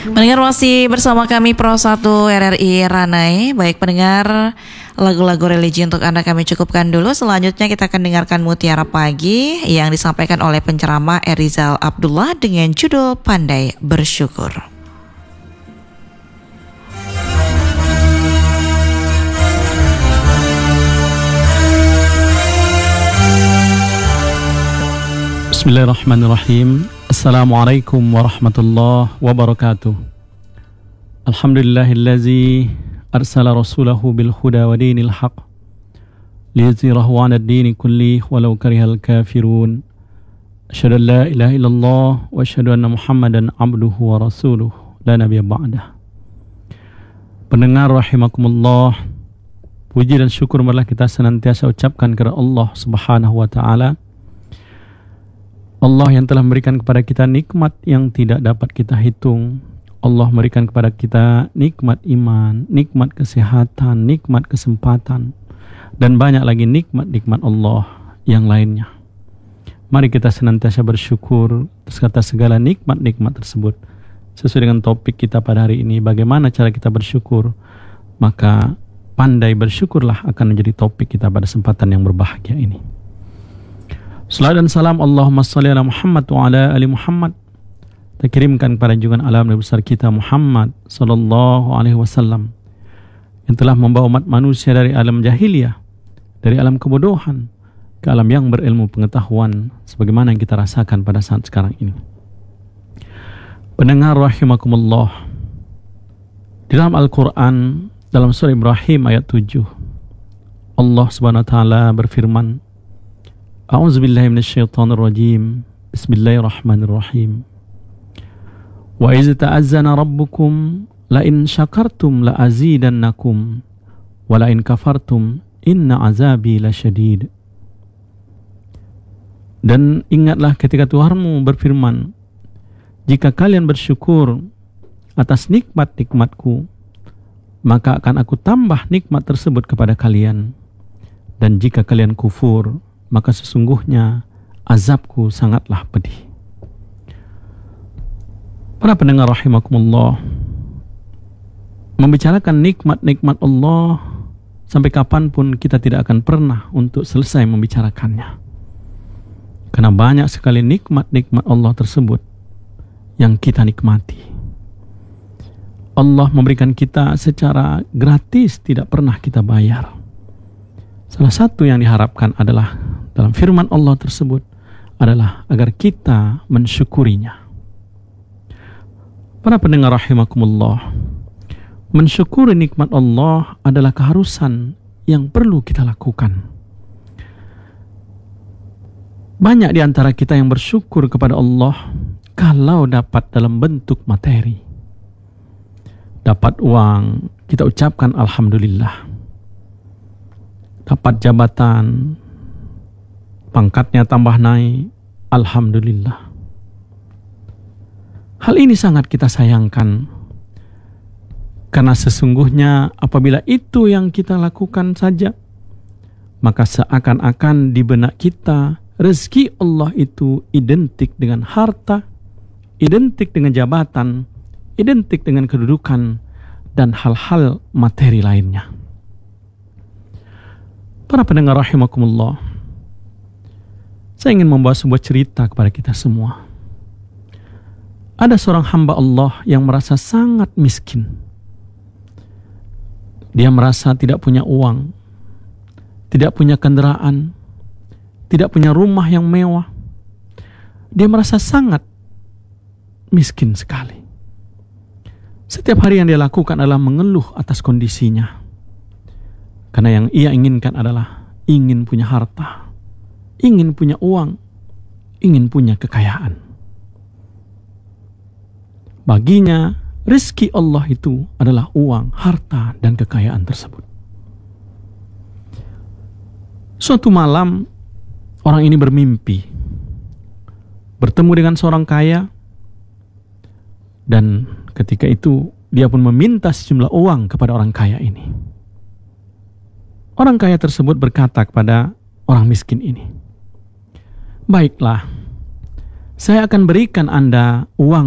Pendengar masih bersama kami Pro 1 RRI Ranai. Baik pendengar, lagu-lagu religi untuk Anda kami cukupkan dulu. Selanjutnya kita akan dengarkan Mutiara Pagi yang disampaikan oleh penceramah Erizal Abdullah dengan judul Pandai Bersyukur. Bismillahirrahmanirrahim. Assalamualaikum warahmatullahi wabarakatuh. Alhamdulillahillazi arsala rasulahu bil huda wa dinil haq liyuzhirahu 'ala ad-dini kulli walau karihal kafirun. Asyhadu an la ilaha illallah wa asyhadu anna Muhammadan abduhu wa rasuluh la nabiyya ba'dah. Pendengar rahimakumullah, puji dan syukur marilah kita senantiasa ucapkan kepada Allah Subhanahu wa taala, Allah yang telah memberikan kepada kita nikmat yang tidak dapat kita hitung. Allah memberikan kepada kita nikmat iman, nikmat kesehatan, nikmat kesempatan, dan banyak lagi nikmat-nikmat Allah yang lainnya. Mari kita senantiasa bersyukur atas segala nikmat-nikmat tersebut. Sesuai dengan topik kita pada hari ini, bagaimana cara kita bersyukur, maka pandai bersyukurlah akan menjadi topik kita pada kesempatan yang berbahagia ini. Salam dan salam Allahumma salli ala Muhammad wa ala ali Muhammad. Kita kirimkan kepada junjungan alam Nabi besar kita Muhammad sallallahu alaihi wasallam yang telah membawa umat manusia dari alam jahiliyah, dari alam kebodohan ke alam yang berilmu pengetahuan sebagaimana yang kita rasakan pada saat sekarang ini. Pendengar rahimakumullah, di dalam Al-Quran, dalam surah Ibrahim ayat 7, Allah subhanahu wa ta'ala berfirman, A'udzubillahi minasyaitonirrajim. Bismillahirrahmanirrahim. Wa iz ta'azzana rabbukum la in syakartum la azidannakum wa la in kafartum inna azabi lasyadid. Dan ingatlah ketika Tuhanmu berfirman, jika kalian bersyukur atas nikmat-nikmatku, maka akan aku tambah nikmat tersebut kepada kalian. Dan jika kalian kufur, maka sesungguhnya azabku sangatlah pedih. Para pendengar rahimakumullah, membicarakan nikmat-nikmat Allah sampai kapanpun kita tidak akan pernah untuk selesai membicarakannya. Karena banyak sekali nikmat-nikmat Allah tersebut yang kita nikmati. Allah memberikan kita secara gratis, tidak pernah kita bayar. Salah satu yang diharapkan adalah dalam firman Allah tersebut adalah agar kita mensyukurinya. Para pendengar rahimakumullah, mensyukuri nikmat Allah adalah keharusan yang perlu kita lakukan. Banyak di antara kita yang bersyukur kepada Allah kalau dapat dalam bentuk materi. Dapat uang, kita ucapkan alhamdulillah. Dapat jabatan, pangkatnya tambah naik, alhamdulillah. Hal ini sangat kita sayangkan, karena sesungguhnya apabila itu yang kita lakukan saja, maka seakan-akan di benak kita rezeki Allah itu identik dengan harta, identik dengan jabatan, identik dengan kedudukan, dan hal-hal materi lainnya. Para pendengar rahimakumullah, saya ingin membawa sebuah cerita kepada kita semua. Ada seorang hamba Allah yang merasa sangat miskin. Dia merasa tidak punya uang, tidak punya kendaraan, tidak punya rumah yang mewah. Dia merasa sangat miskin sekali. Setiap hari yang dia lakukan adalah mengeluh atas kondisinya. Karena yang ia inginkan adalah ingin punya harta, ingin punya uang, ingin punya kekayaan. Baginya, rezeki Allah itu adalah uang, harta, dan kekayaan tersebut. Suatu malam, orang ini bermimpi, bertemu dengan seorang kaya, dan ketika itu dia pun meminta sejumlah uang kepada orang kaya ini. Orang kaya tersebut berkata kepada orang miskin ini, "Baiklah, saya akan berikan Anda uang